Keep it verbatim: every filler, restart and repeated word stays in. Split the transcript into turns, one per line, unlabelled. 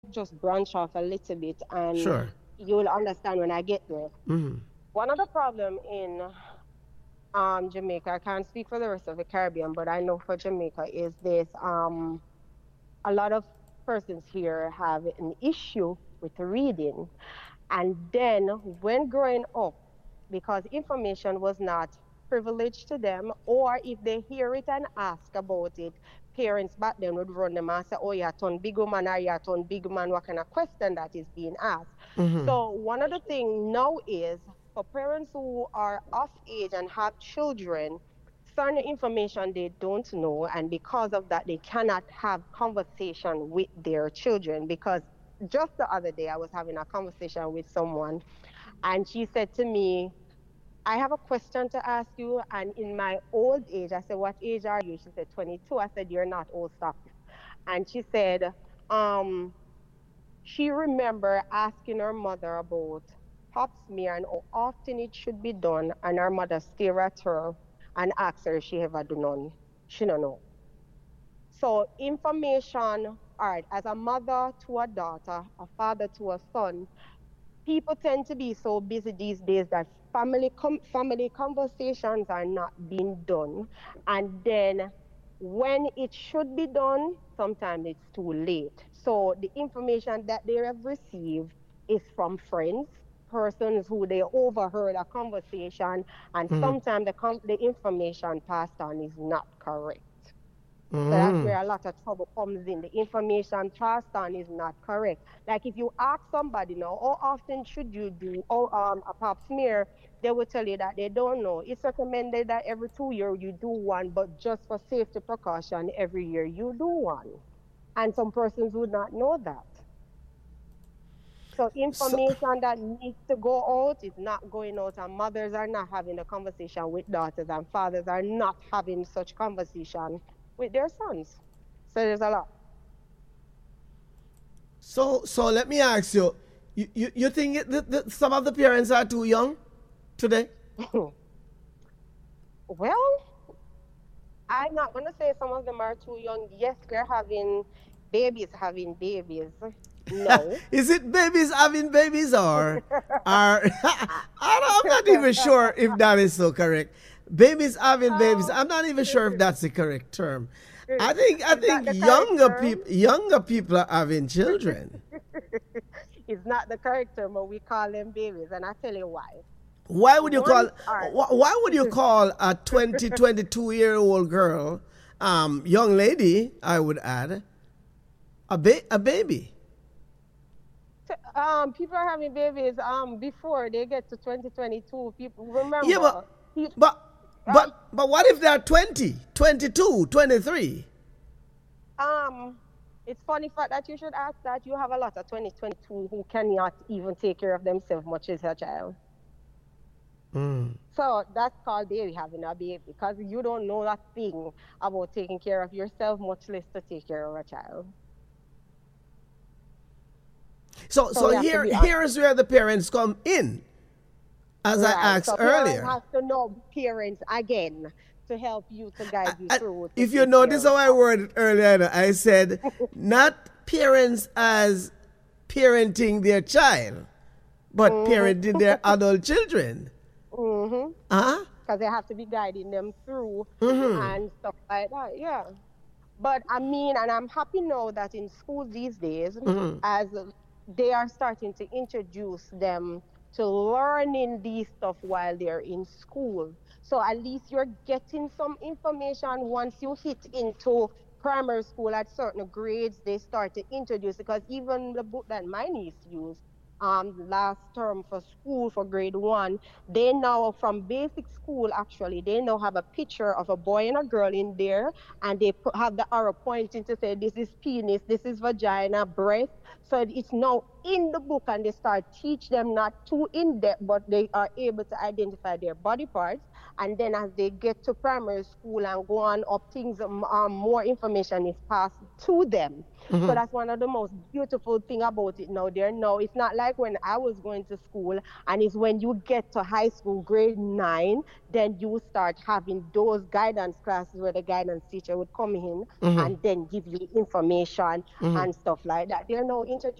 just branch off a little bit, and
Sure.
you will understand when I get there.
Mm-hmm.
One of the problem in um Jamaica, I can't speak for the rest of the Caribbean, but I know for Jamaica is this um a lot of persons here have an issue with reading. And then when growing up, because information was not privileged to them, or if they hear it and ask about it, parents back then would run them and say, oh, you're ton big woman or you're ton big man, what kind of question that is being asked.
Mm-hmm.
So one of the things now is for parents who are of age and have children, certain information they don't know, and because of that they cannot have conversation with their children. Because just the other day I was having a conversation with someone, and she said to me, I have a question to ask you. And in my old age, I said, what age are you? She said, twenty-two. I said, you're not old, stop. And she said, um, she remember asking her mother about pap smear and how often it should be done, and her mother stare at her and ask her if she ever do none. She don't know. So information, all right, as a mother to a daughter, a father to a son, people tend to be so busy these days that family com- family conversations are not being done, and then when it should be done, sometimes it's too late. So the information that they have received is from friends, persons who they overheard a conversation, and
Mm-hmm.
sometimes the, com- the information passed on is not correct. So that's
Mm-hmm.
where a lot of trouble comes in. The information passed on is not correct. Like if you ask somebody now, how often should you do oh, um, a pap smear, they will tell you that they don't know. It's recommended that every two years you do one, but just for safety precaution, every year you do one. And some persons would not know that. So
So,
information that needs to go out is not going out, and mothers are not having a conversation with daughters, and fathers are not having such conversation with their sons. So there's a lot.
so, so let me ask you: you, you, you think that, that some of the parents are too young today?
Well, I'm not going to say some of them are too young. Yes, they're having babies, having babies. No.
Is it babies having babies or are I'm not even sure if that is so correct. Babies having babies.
um,
I'm not even sure if that's the correct term. I think I
is that
think
the correct
younger
term?
people younger people are having children.
It's not the correct term, but we call them babies, and I tell you why.
Why would you call
Once are
why would you call a twenty twenty-two year old girl, um, young lady, I would add, a ba- a baby?
um people are having babies um before they get to twenty twenty-two. People
Yeah,
remember.
but
People,
but
um
but but what if they're twenty, twenty-two, twenty-three?
um it's funny fact that you should ask that. You have a lot of twenty twenty-two who cannot even take care of themselves, much as a child.
Mm.
So that's called baby having a baby, because you don't know that thing about taking care of yourself, much less to take care of a child.
So
So
so
we have to
here
be honest.
here is where the parents come in, as I
Right.
asked
So parents
earlier.
have to know parents again to help you, to
I,
guide you
I,
through to
if you
take
notice
care of
how I
that.
worded earlier, I said not parents as parenting their child, but parenting
Mm-hmm.
their adult children.
Mm-hmm.
Huh?
Because they have to be guiding them through
Mm-hmm.
and stuff like that. Yeah. But I mean, and I'm happy now that in schools these days,
Mm-hmm.
as they are starting to introduce them to learning these stuff while they're in school. So at least you're getting some information once you hit into primary school at certain grades, they start to introduce, because even the book that my niece used um last term for school for grade one, they now from basic school actually, they now have a picture of a boy and a girl in there, and they put, have the arrow pointing to say this is penis, this is vagina, breast. So it's now in the book, and they start teach them not too in depth, but they are able to identify their body parts. And then as they get to primary school and go on up, things um, um, more information is passed to them. So
Mm-hmm.
that's one of the most beautiful thing about it now. There now, it's not like when I was going to school, and it's when you get to high school, grade nine, then you start having those guidance classes where the guidance teacher would come in
Mm-hmm.
and then give you information
Mm-hmm.
and stuff like that. They're now now introduce